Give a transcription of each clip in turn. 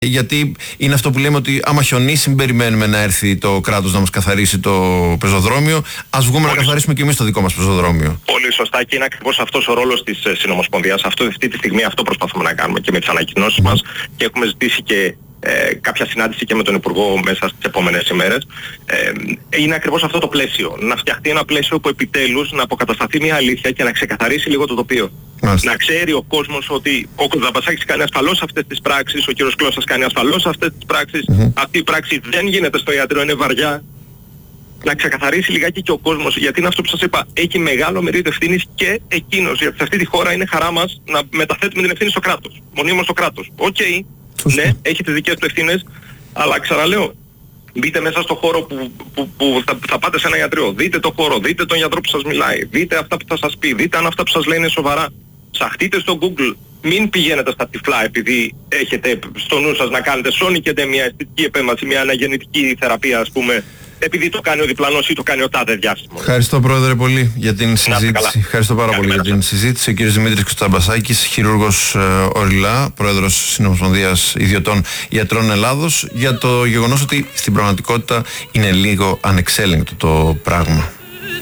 Γιατί είναι αυτό που λέμε ότι άμα χιονίσει, μην περιμένουμε να έρθει το κράτος να μας καθαρίσει το πεζοδρόμιο. Ας βγούμε να καθαρίσουμε και εμείς το δικό μας πεζοδρόμιο. Πολύ σωστά, και είναι ακριβώς αυτός ο ρόλος της Συνομοσπονδίας. Αυτή τη στιγμή αυτό προσπαθούμε να κάνουμε και με τις ανακοινώσεις μας, και έχουμε ζητήσει και κάποια συνάντηση και με τον Υπουργό μέσα στις επόμενες ημέρες. Είναι ακριβώς αυτό το πλαίσιο. Να φτιαχτεί ένα πλαίσιο που επιτέλους να αποκατασταθεί μια αλήθεια και να ξεκαθαρίσει λίγο το τοπίο. Να ξέρει ο κόσμος ότι ο Κοντζαμπασάκης κάνει ασφαλώς αυτές τις πράξεις, ο κύριος Κλώσσας κάνει ασφαλώς αυτές τις πράξεις, αυτή η πράξη δεν γίνεται στο ιατρείο, είναι βαριά. Να ξεκαθαρίσει λιγάκι και ο κόσμος, γιατί είναι αυτό που σας είπα, έχει μεγάλο μερίδιο ευθύνης και εκείνος, γιατί σε αυτή τη χώρα είναι χαρά μας να μεταθέτουμε την ευθύνη στο κράτος, μονίμως στο κράτος. Ναι, έχει τις δικές του ευθύνες, αλλά ξαναλέω, μπείτε μέσα στο χώρο που θα πάτε σε ένα ιατρείο, δείτε το χώρο, δείτε τον γιατρό που σας μιλάει, δείτε αυτά που θα σας πει, δείτε αν αυτά που σας λέει είναι σοβαρά. Ψαχτείτε στο Google, μην πηγαίνετε στα τυφλά επειδή έχετε στο νου σας να κάνετε σώνικετε μια αισθητική επέμβαση, μια αναγεννητική θεραπεία, ας πούμε, επειδή το κάνει ο διπλανός ή το κάνει ο τάδε διάσημο. Ευχαριστώ, Πρόεδρε, πολύ για την συζήτηση. Ευχαριστώ πάρα πολύ για την συζήτηση. Ο κύριος Δημήτρης Κοντζαμπασάκης, χειρούργος ΟΡΙΛΑ, πρόεδρος Συνομοσπονδίας Ιδιωτών Ιατρών Ελλάδος, για το γεγονός ότι στην πραγματικότητα είναι λίγο ανεξέλεγκτο το πράγμα.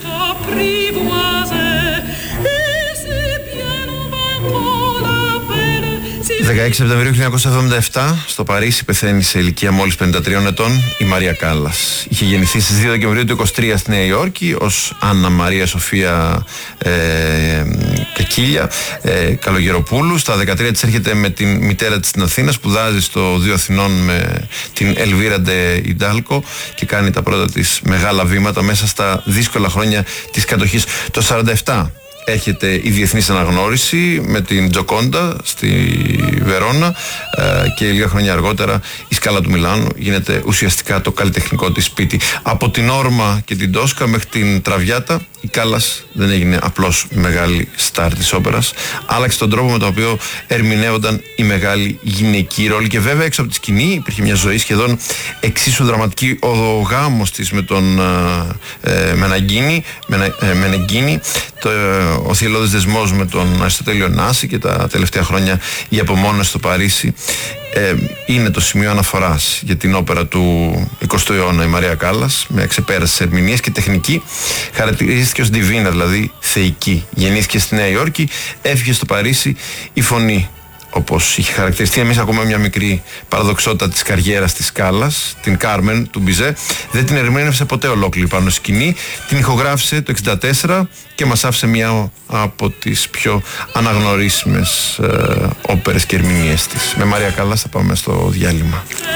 16 Σεπτεμβρίου 1977 στο Παρίσι πεθαίνει σε ηλικία μόλις 53 ετών η Μαρία Κάλλας. Είχε γεννηθεί στις 2 Δεκεμβρίου του 1923 στη Νέα Υόρκη ως Άννα Μαρία Σοφία Κακίλια Καλογεροπούλου. Στα 13 της έρχεται με την μητέρα της στην Αθήνα, σπουδάζει στο Δύο Αθηνών με την Ελβίρα Ντε Ιντάλκο και κάνει τα πρώτα της μεγάλα βήματα μέσα στα δύσκολα χρόνια της κατοχής. Το 1947 έρχεται η διεθνής αναγνώριση με την Τζοκόντα στη Βερόνα και λίγα χρόνια αργότερα η Σκάλα του Μιλάνου γίνεται ουσιαστικά το καλλιτεχνικό της σπίτι. Από την Όρμα και την Τόσκα μέχρι την Τραβιάτα η Κάλλας δεν έγινε απλώς μεγάλη στάρ της όπερας, άλλαξε τον τρόπο με τον οποίο ερμηνεύονταν οι μεγάλοι γυναικοί ρόλοι, και βέβαια έξω από τη σκηνή υπήρχε μια ζωή σχεδόν εξίσου δραματική. Ο γάμος της με τον Μενεγκίνη, ο θυελλώδης δεσμός με τον Αριστοτέλειο Νάση και τα τελευταία χρόνια η απομόνωση στο Παρίσι είναι το σημείο αναφοράς για την όπερα του 20ου αιώνα. Η Μαρία Κάλλας με ξεπέρασες ερμηνείες και τεχνική χαρακτηρίστηκε ως ντιβίνα, δηλαδή θεϊκή. Γεννήθηκε στη Νέα Υόρκη, έφυγε στο Παρίσι η φωνή, όπως είχε χαρακτηριστεί. Εμείς ακούμε μια μικρή παραδοξότητα της καριέρας της Κάλλας, την Κάρμεν του Μπιζέ. Δεν την ερμήνευσε ποτέ ολόκληρη πάνω σκηνή. Την ηχογράφησε το 1964 και μας άφησε μια από τις πιο αναγνωρίσιμες όπερες και ερμηνείες της. Με Μαρία Κάλλας θα πάμε στο διάλειμμα.